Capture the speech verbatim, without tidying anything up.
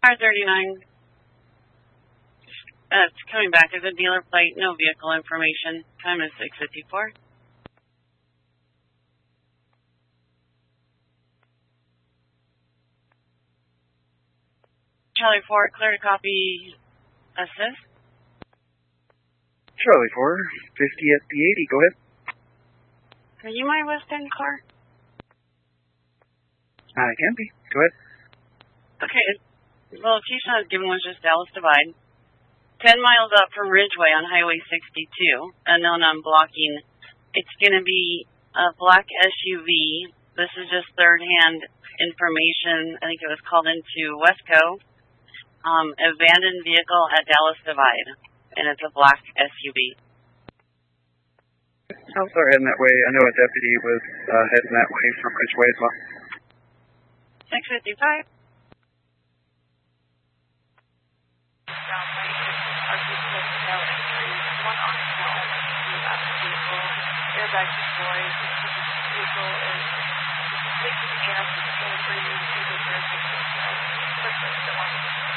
R thirty-nine. Uh, it's coming back as a dealer plate, no vehicle information. Time is six fifty-four. Charlie four, clear to copy assist. Charlie four, fifty at the eighty, go ahead. Are you my West End car? I can be, go ahead. Okay, the location I was given was just Dallas Divide. Ten miles up from Ridgeway on Highway sixty-two, unknown on blocking. It's going to be a black S U V. This is just third-hand information. I think it was called into Westco. Um, abandoned vehicle at Dallas Divide, and it's a black S U V. Oh, sorry, heading that way. I know a deputy was uh, heading that way from Ridgeway as well. six fifty-five. Airbag deployed. Vehicle is completely air. It's going to bring you to the